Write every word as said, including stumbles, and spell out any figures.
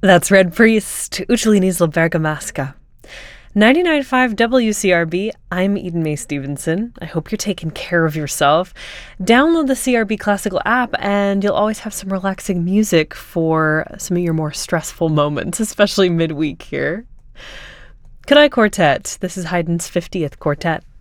That's Red Priest, Uccellini's La Bergamasca. ninety-nine point five W C R B, I'm Eden Mae Stevenson. I hope you're taking care of yourself. Download the C R B Classical app and you'll always have some relaxing music for some of your more stressful moments, especially midweek here. Kadai Quartet. This is Haydn's fiftieth Quartet.